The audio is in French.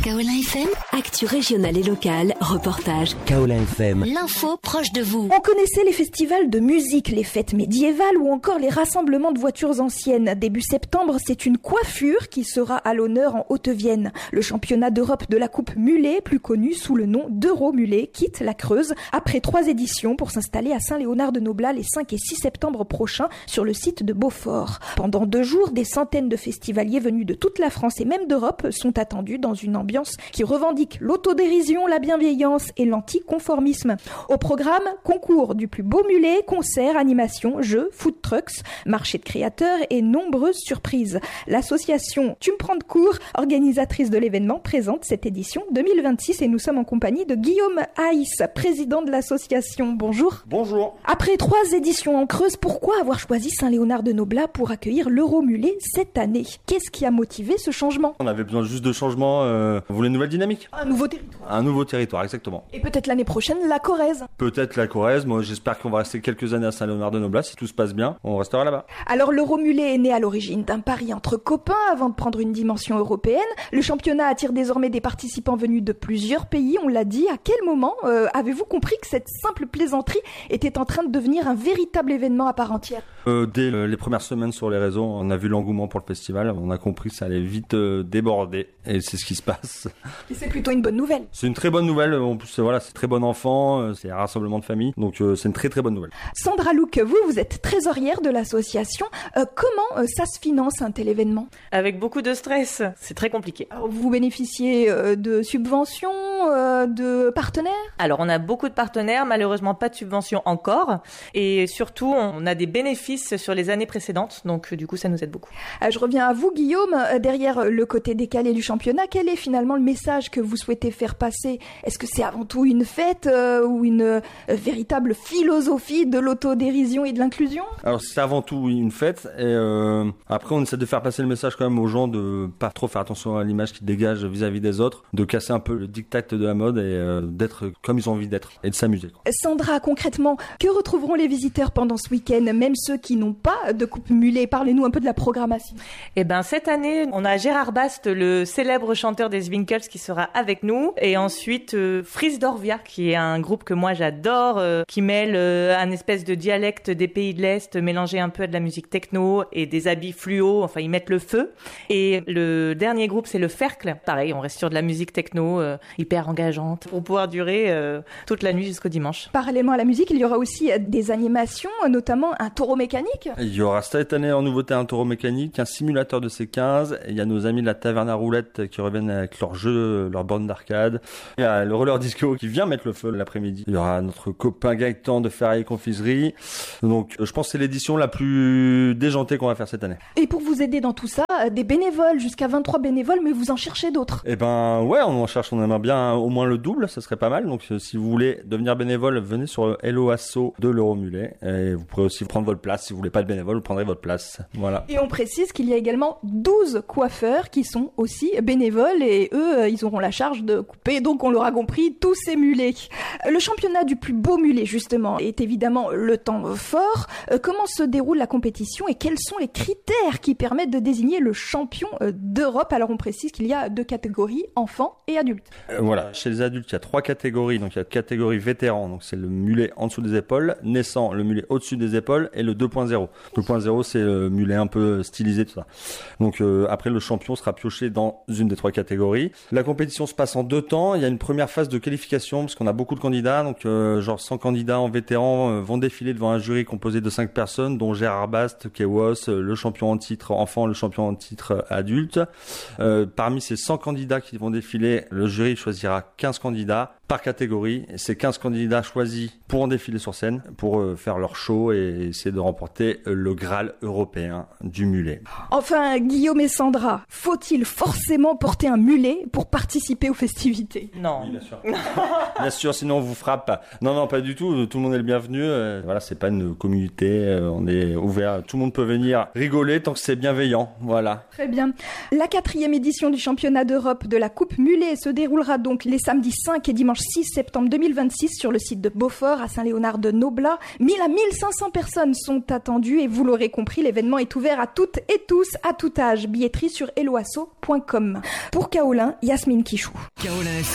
Kaolin FM, actu régionale et locale, reportage. Kaolin FM, L'info proche de vous. On connaissait les festivals de musique, les fêtes médiévales ou encore les rassemblements de voitures anciennes. Début septembre, c'est une coiffure qui sera à l'honneur en Haute-Vienne. Le championnat d'Europe de la Coupe Mulet, plus connu sous le nom d'Euro-Mulet, quitte la Creuse après 3 éditions pour s'installer à Saint-Léonard-de-Noblat les 5 et 6 septembre prochains sur le site de Beaufort. Pendant 2 jours, des centaines de festivaliers venus de toute la France et même d'Europe sont attendus dans une ambiance qui revendique l'autodérision, la bienveillance et l'anticonformisme. Au programme, concours du plus beau mulet, concerts, animations, jeux, food trucks, marché de créateurs et nombreuses surprises. L'association Tu me prends de court, organisatrice de l'événement, présente cette édition 2026 et nous sommes en compagnie de Guillaume Haïs, président de l'association. Bonjour. Bonjour. Après 3 éditions en Creuse, pourquoi avoir choisi Saint-Léonard-de-Noblat pour accueillir l'Euro-Mulet cette année? Qu'est-ce qui a motivé ce changement? On avait besoin juste de changement, on voulait une nouvelle dynamique. Un nouveau territoire. Un nouveau territoire, exactement. Et peut-être l'année prochaine, la Corrèze. Peut-être la Corrèze, moi j'espère qu'on va rester quelques années à Saint-Léonard-de-Noblat, si tout se passe bien, on restera là-bas. Alors l'Euro-Mulet est né à l'origine d'un pari entre copains avant de prendre une dimension européenne. Le championnat attire désormais des participants venus de plusieurs pays, on l'a dit. À quel moment avez-vous compris que cette simple plaisanterie était en train de devenir un véritable événement à part entière? Dès les premières semaines sur les réseaux, on a vu l'engouement pour le festival, on a compris que ça allait vite déborder, et c'est ce qui se passe. Et c'est plutôt une bonne nouvelle. C'est une très bonne nouvelle, en plus voilà, c'est très bon enfant, c'est un rassemblement de famille, donc c'est une très très bonne nouvelle. Sandra Louque, vous êtes trésorière de l'association. Comment ça se finance un tel événement? Avec beaucoup de stress, c'est très compliqué. Alors, vous bénéficiez de subventions, de partenaires? Alors on a beaucoup de partenaires, malheureusement pas de subventions encore, et surtout on a des bénéfices sur les années précédentes, donc du coup ça nous aide beaucoup. Je reviens à vous Guillaume, derrière le côté décalé du championnat, quel est finalement le message que vous souhaitez faire passer? Est-ce que c'est avant tout une fête ou une véritable philosophie de l'autodérision et de l'inclusion? Alors c'est avant tout une fête, et après on essaie de faire passer le message quand même aux gens de pas trop faire attention à l'image qu'ils dégagent vis-à-vis des autres, de casser un peu le diktat de la mode et d'être comme ils ont envie d'être et de s'amuser, quoi. Sandra, concrètement, que retrouveront les visiteurs pendant ce week-end, même ceux qui n'ont pas de coupe mulet? Parlez-nous un peu de la programmation. Eh ben cette année, on a Gérard Bast, le célèbre chanteur des Zwinkels, qui sera avec nous, et ensuite Fries d'Orvia, qui est un groupe que moi j'adore, qui mêle un espèce de dialecte des pays de l'Est, mélangé un peu à de la musique techno et des habits fluo, enfin ils mettent le feu. Et le dernier groupe, c'est le Fercle. Pareil, on reste sur de la musique techno hyper engageante pour pouvoir durer toute la nuit jusqu'au dimanche. Parallèlement à la musique, il y aura aussi des animations, notamment un taureau mécanique. Il y aura cette année en nouveauté un taureau mécanique, un simulateur de C15, et il y a nos amis de la Taverne à Roulettes qui reviennent avec leurs jeux, leurs bornes d'arcade. Il y a le roller disco qui vient mettre le feu l'après-midi. Il y aura notre copain Gaëtan de Ferraille Confiserie. Donc je pense que c'est l'édition la plus déjantée qu'on va faire cette année. Et pour vous aider dans tout ça, des bénévoles, jusqu'à 23 bénévoles, mais vous en cherchez d'autres? Eh ben ouais, on en cherche, on aimerait bien au moins le double, ça serait pas mal. Donc si vous voulez devenir bénévole, venez sur le Hello Asso de l'Euro-Mulet. Et vous pourrez aussi prendre votre place. Si vous voulez pas de bénévole, vous prendrez votre place. Voilà. Et on précise qu'il y a également 12 coiffeurs qui sont aussi bénévoles et eux, ils auront la charge de couper, donc on l'aura compris, tous ces mulets. Le championnat du plus beau mulet, justement, est évidemment le temps fort. Comment se déroule la compétition et quels sont les critères qui permettent de désigner le champion d'Europe? Alors on précise qu'il y a 2 catégories, enfants et adultes. Voilà, chez les adultes, il y a 3 catégories. Donc il y a la catégorie vétéran, donc c'est le mulet en dessous des épaules, naissant, le mulet au-dessus des épaules, et le 2.0. 2.0, c'est le mulet un peu stylisé, tout ça. Donc après, le champion sera pioché dans une des 3 catégories. La compétition se passe en 2 temps. Il y a une première phase de qualification, parce qu'on a beaucoup de candidats. Donc genre 100 candidats en vétéran vont défiler devant un jury composé de 5 personnes, dont Gérard Bast, Kewas, le champion en titre enfant, le champion en titre adulte. Parmi ces 100 candidats qui vont défiler, le jury choisira 15 candidats par catégorie. Ces 15 candidats choisis pourront défiler sur scène pour faire leur show et essayer de remporter le Graal européen du mulet. Enfin, Guillaume et Sandra, faut-il forcément porter un mulet pour participer aux festivités? Non. Oui, bien sûr. Bien sûr, sinon on vous frappe. Non, pas du tout. Tout le monde est le bienvenu. Voilà, c'est pas une communauté. On est ouvert. Tout le monde peut venir rigoler tant que c'est bienveillant. Voilà. Très bien. La 4e édition du championnat d'Europe de la Coupe Mulet se déroulera donc les samedis 5 et dimanche 6 septembre 2026 sur le site de Beaufort à Saint-Léonard-de-Noblat. 1000 à 1500 personnes sont attendues et vous l'aurez compris, l'événement est ouvert à toutes et tous, à tout âge. Billetterie sur helloasso.com. Pour Kaolin, Yasmine Kichou.